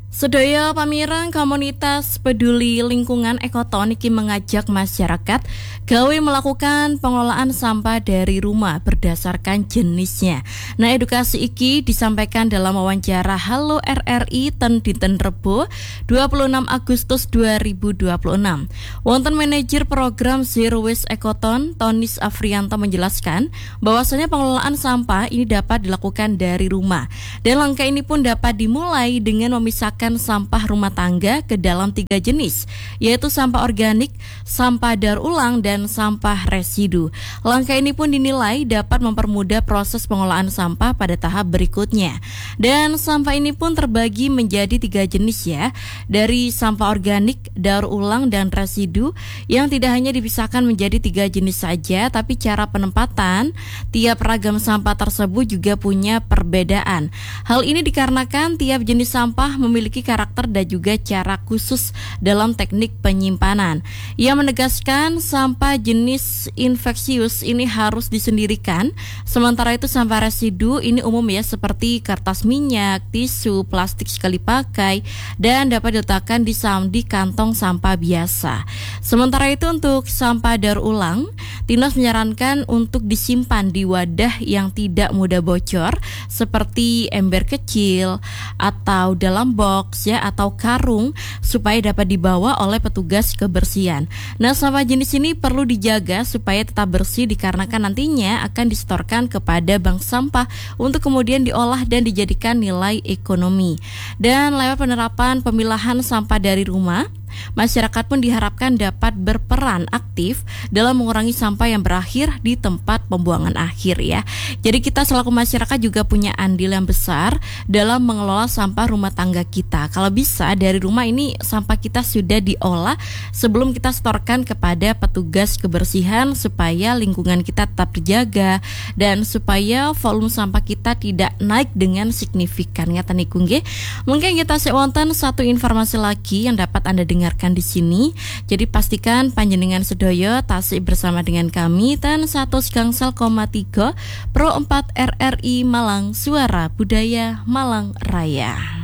Sedaya pamireng komunitas peduli lingkungan Ekoton iki mengajak masyarakat gawe melakukan pengelolaan sampah dari rumah berdasarkan jenisnya. Nah, edukasi iki disampaikan dalam wawancara Halo RRI ten dinten Rebo 26 Agustus 2026. Wonten manajer program Zero Waste Ekoton, Tonis Afrianto menjelaskan bahwasanya pengelolaan sampah ini dapat dilakukan dari rumah. Dan langkah ini pun dapat dimulai dengan memisahkan sampah rumah tangga ke dalam 3 jenis, yaitu sampah organik, sampah daur ulang, dan sampah residu. Langkah ini pun dinilai dapat mempermudah proses pengolahan sampah pada tahap berikutnya. Dan sampah ini pun terbagi menjadi 3 jenis ya, dari sampah organik, daur ulang, dan residu, yang tidak hanya dipisahkan menjadi 3 jenis saja, tapi cara penempatan tiap ragam sampah tersebut juga punya perbedaan. Hal ini dikarenakan tiap jenis sampah memiliki karakter dan juga cara khusus dalam teknik penyimpanan. Ia menegaskan sampah jenis infeksius ini harus disendirikan, sementara itu sampah residu ini umum ya, seperti kertas minyak, tisu, plastik sekali pakai, dan dapat diletakkan di kantong sampah biasa. Sementara itu untuk sampah daur ulang, Tinos menyarankan untuk disimpan di wadah yang tidak mudah bocor, seperti ember kecil atau dalam box ya, atau karung, supaya dapat dibawa oleh petugas kebersihan. Nah, sampah jenis ini perlu dijaga supaya tetap bersih dikarenakan nantinya akan disetorkan kepada bank sampah untuk kemudian diolah dan dijadikan nilai ekonomi. Dan lewat penerapan pemilahan sampah dari rumah, masyarakat pun diharapkan dapat berperan aktif dalam mengurangi sampah yang berakhir di tempat pembuangan akhir ya. Jadi kita selaku masyarakat juga punya andil yang besar dalam mengelola sampah rumah tangga kita. Kalau bisa dari rumah ini sampah kita sudah diolah sebelum kita setorkan kepada petugas kebersihan, supaya lingkungan kita tetap terjaga dan supaya volume sampah kita tidak naik dengan signifikan. Ngata niku nggih. Mungkin kita sewonten satu informasi lagi yang dapat Anda dengarkan di sini. Jadi pastikan panjenengan sedaya tasik bersama dengan kami dan 100,3 Pro 4 RRI Malang, Suara Budaya Malang Raya.